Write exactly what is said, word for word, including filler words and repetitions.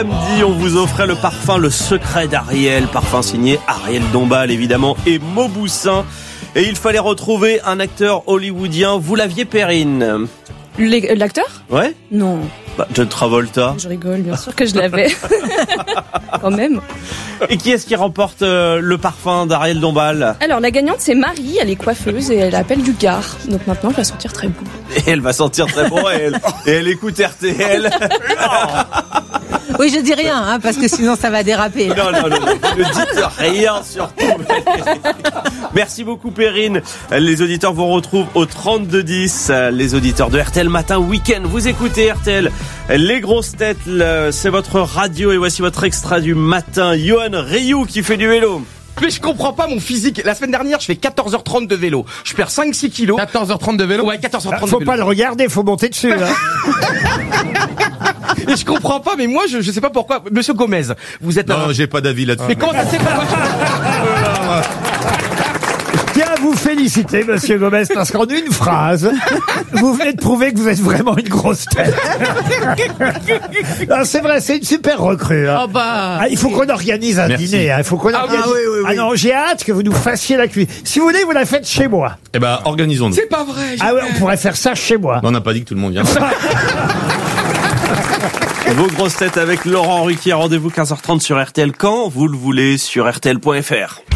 Samedi, on vous offrait le parfum Le Secret d'Ariel, parfum signé Ariel Dombal évidemment et Mauboussin. Et il fallait retrouver un acteur hollywoodien. Vous l'aviez, Perrine? L'acteur? Ouais. Non. Bah, John Travolta. Je rigole, bien sûr que je l'avais. Quand même. Et qui est-ce qui remporte euh, le parfum d'Ariel Dombal? Alors, la gagnante, c'est Marie. Elle est coiffeuse et elle appelle du Gard. Donc maintenant, elle va sentir très bon. Et elle va sentir très bon et elle, et elle écoute R T L. Oui, je dis rien, hein, parce que sinon ça va déraper. Non, non, non, non, ne dites rien surtout. Merci beaucoup, Perrine. Les auditeurs vous retrouvent au trente-deux dix. Les auditeurs de R T L Matin Week-end. Vous écoutez R T L. Les grosses têtes, c'est votre radio et voici votre extrait du matin. Johan Rioux qui fait du vélo. Mais je comprends pas mon physique. La semaine dernière, je fais quatorze heures trente de vélo. Je perds cinq six kilos. quatorze heures trente de vélo? Ouais, quatorze heures trente Faut de vélo. pas le regarder, faut monter dessus. Hein. Et je comprends pas, mais moi, je, je sais pas pourquoi. Monsieur Gomez, vous êtes Non, un... j'ai pas d'avis là-dessus. Mais comment ça se fait que moi, Je tiens à vous féliciter, monsieur Gomez, parce qu'en une phrase, vous venez de prouver que vous êtes vraiment une grosse tête. Non, c'est vrai, c'est une super recrue. Hein. Oh bah. Ah, il faut qu'on organise un Merci. dîner. Hein. Il faut qu'on Ah, organise. oui, oui, oui. Ah non, j'ai hâte que vous nous fassiez la cuisine. Si vous voulez, vous la faites chez moi. Eh ben, organisons-nous. C'est pas vrai. Ah ouais, on pourrait faire ça chez moi. Non, on n'a pas dit que tout le monde vient. Vos grosses têtes avec Laurent Ruquier. Rendez-vous quinze heures trente sur R T L quand vous le voulez sur R T L point F R.